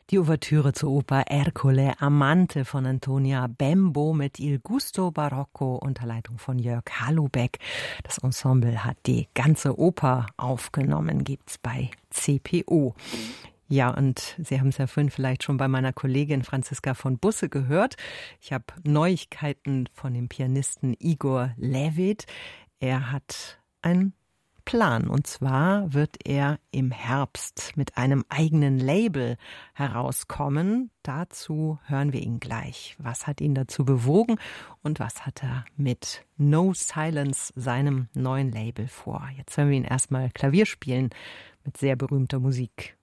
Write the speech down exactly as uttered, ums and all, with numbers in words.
Die Ouvertüre zur Oper Ercole Amante von Antonia Bembo mit Il Gusto Barocco unter Leitung von Jörg Halubeck. Das Ensemble hat die ganze Oper aufgenommen, gibt's bei C P O. Ja, und Sie haben es ja vorhin vielleicht schon bei meiner Kollegin Franziska von Busse gehört. Ich habe Neuigkeiten von dem Pianisten Igor Levit. Er hat ein Plan. Und zwar wird er im Herbst mit einem eigenen Label herauskommen. Dazu hören wir ihn gleich. Was hat ihn dazu bewogen und was hat er mit No Silence, seinem neuen Label, vor? Jetzt hören wir ihn erstmal Klavier spielen mit sehr berühmter Musik.